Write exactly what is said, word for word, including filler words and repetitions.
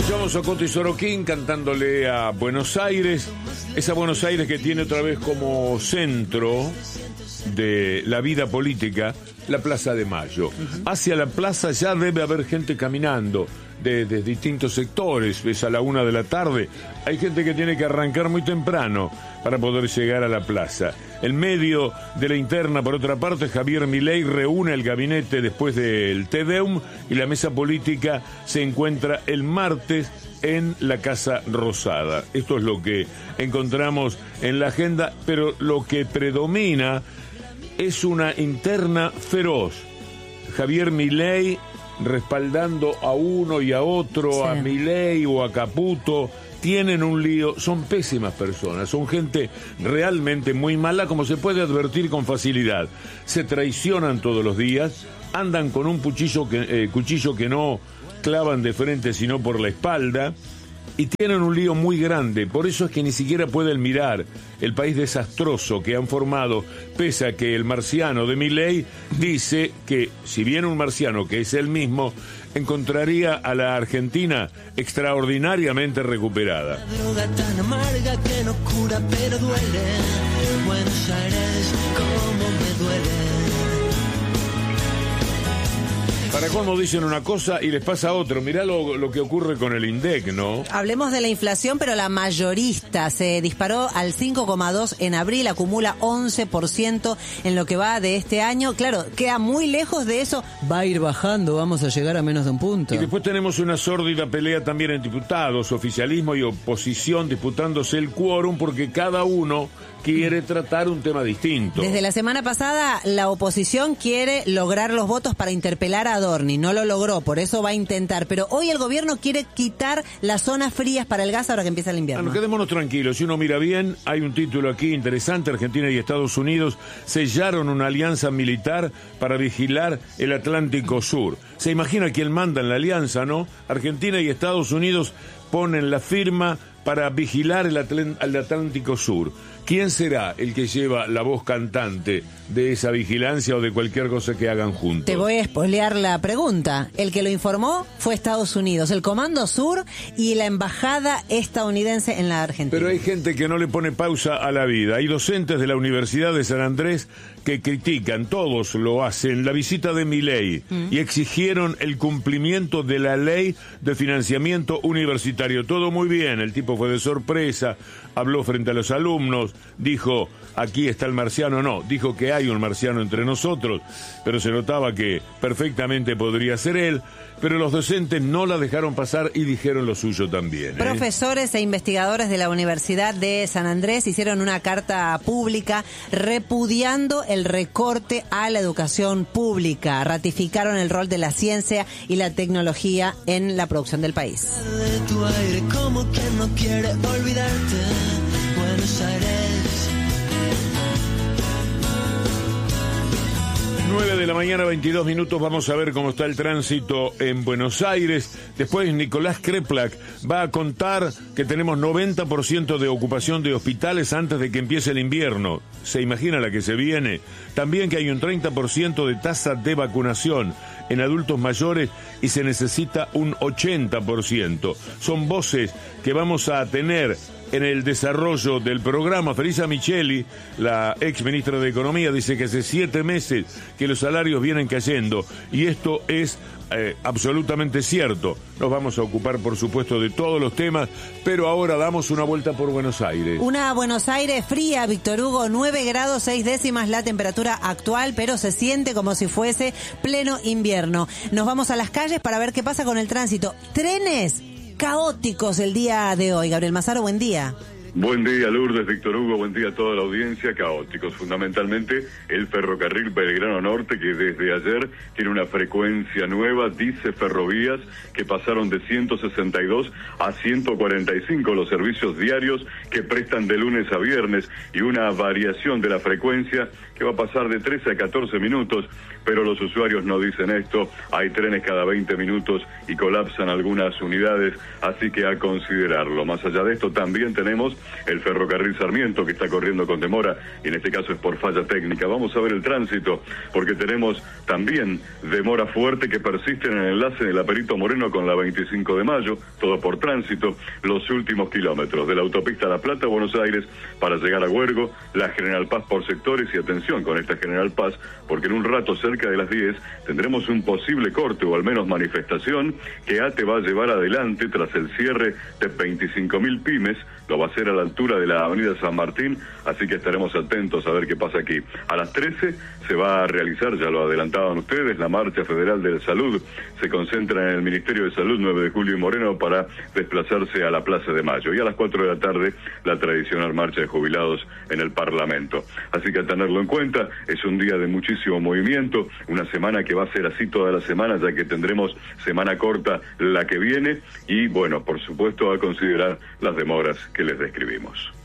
Escuchamos a Coti Sorokin cantándole a Buenos Aires, esa Buenos Aires que tiene otra vez como centro de la vida política la Plaza de Mayo. Uh-huh. Hacia la plaza ya debe haber gente caminando de, de distintos sectores. Es a la una de la tarde. Hay gente que tiene que arrancar muy temprano para poder llegar a la plaza. En medio de la interna, por otra parte, Javier Milei reúne el gabinete después del Te Deum y la mesa política se encuentra el martes en la Casa Rosada. Esto es lo que encontramos en la agenda, pero lo que predomina es una interna feroz. Javier Milei respaldando a uno y a otro, sí. A Milei o a Caputo. Tienen un lío, son pésimas personas, son gente realmente muy mala, como se puede advertir con facilidad. Se traicionan todos los días, andan con un cuchillo que, eh, cuchillo que no clavan de frente sino por la espalda, y tienen un lío muy grande. Por eso es que ni siquiera pueden mirar el país desastroso que han formado, pese a que el marciano de Milei dice que, si bien un marciano que es él mismo, encontraría a la Argentina extraordinariamente recuperada. La droga tan amarga que no cura pero duele. Buenos Aires, cómo me duele. Para colmo dicen una cosa y les pasa otro. Mirá lo, lo que ocurre con el INDEC, ¿no? Hablemos de la inflación, pero la mayorista se disparó al cinco coma dos en abril, acumula once por ciento en lo que va de este año. Claro, queda muy lejos de eso. Va a ir bajando, vamos a llegar a menos de un punto. Y después tenemos una sórdida pelea también en diputados, oficialismo y oposición disputándose el quórum porque cada uno quiere tratar un tema distinto. Desde la semana pasada, la oposición quiere lograr los votos para interpelar a Adorni. No lo logró, por eso va a intentar. Pero hoy el gobierno quiere quitar las zonas frías para el gas ahora que empieza el invierno. Bueno, quedémonos tranquilos. Si uno mira bien, hay un título aquí interesante. Argentina y Estados Unidos sellaron una alianza militar para vigilar el Atlántico Sur. Se imagina quién manda en la alianza, ¿no? Argentina y Estados Unidos ponen la firma para vigilar el, Atl- el Atlántico Sur. ¿Quién será el que lleva la voz cantante de esa vigilancia o de cualquier cosa que hagan juntos? Te voy a spoilear la pregunta. El que lo informó fue Estados Unidos, el Comando Sur y la Embajada estadounidense en la Argentina. Pero hay gente que no le pone pausa a la vida. Hay docentes de la Universidad de San Andrés que critican, todos lo hacen, la visita de Milei mm. y exigieron el cumplimiento de la ley de financiamiento universitario. Todo muy bien, el tipo fue de sorpresa, habló frente a los alumnos, dijo, aquí está el marciano, no, dijo que hay un marciano entre nosotros, pero se notaba que perfectamente podría ser él, pero los docentes no la dejaron pasar y dijeron lo suyo también. ¿eh? Profesores e investigadores de la Universidad de San Andrés hicieron una carta pública repudiando el recorte a la educación pública, ratificaron el rol de la ciencia y la tecnología en la producción del país. De tu aire, como quien no quiere olvidarte, Buenos Aires. nueve de la mañana, veintidós minutos, vamos a ver cómo está el tránsito en Buenos Aires. Después Nicolás Kreplak va a contar que tenemos noventa por ciento de ocupación de hospitales antes de que empiece el invierno. ¿Se imagina la que se viene? También que hay un treinta por ciento de tasa de vacunación en adultos mayores y se necesita un ochenta por ciento. Son voces que vamos a tener en el desarrollo del programa. Felisa Micheli, la ex ministra de Economía, dice que hace siete meses que los salarios vienen cayendo y esto es eh, absolutamente cierto. Nos vamos a ocupar, por supuesto, de todos los temas, pero ahora damos una vuelta por Buenos Aires. Una Buenos Aires fría, Víctor Hugo, nueve grados seis décimas la temperatura actual, pero se siente como si fuese pleno invierno. Nos vamos a las calles para ver qué pasa con el tránsito. Trenes caóticos el día de hoy. Gabriel Mazaro, buen día. Buen día, Lourdes, Víctor Hugo, buen día a toda la audiencia. Caóticos, fundamentalmente el ferrocarril Belgrano Norte, que desde ayer tiene una frecuencia nueva, dice Ferrovías, que pasaron de ciento sesenta y dos a ciento cuarenta y cinco los servicios diarios que prestan de lunes a viernes, y una variación de la frecuencia que va a pasar de trece a catorce minutos pero los usuarios no dicen esto. Hay trenes cada veinte minutos y colapsan algunas unidades, así que a considerarlo. Más allá de esto, también tenemos el ferrocarril Sarmiento, que está corriendo con demora, y en este caso es por falla técnica. Vamos a ver el tránsito, porque tenemos también demora fuerte que persiste en el enlace de la Perito Moreno con la veinticinco de mayo, todo por tránsito, los últimos kilómetros de la autopista La Plata, Buenos Aires, para llegar a Huergo, la General Paz por sectores, y atención con esta General Paz, porque en un rato cerca de las diez tendremos un posible corte o al menos manifestación que ATE va a llevar adelante tras el cierre de veinticinco mil pymes. Lo va a hacer a la altura de la avenida San Martín, así que estaremos atentos a ver qué pasa aquí. A las trece se va a realizar, ya lo adelantaban ustedes, la Marcha Federal de Salud. Se concentra en el Ministerio de Salud nueve de julio y Moreno para desplazarse a la Plaza de Mayo. Y a las cuatro de la tarde, la tradicional marcha de jubilados en el Parlamento. Así que a tenerlo en cuenta, es un día de muchísimo movimiento, una semana que va a ser así toda la semana, ya que tendremos semana corta la que viene, y bueno, por supuesto a considerar las demoras que les describimos.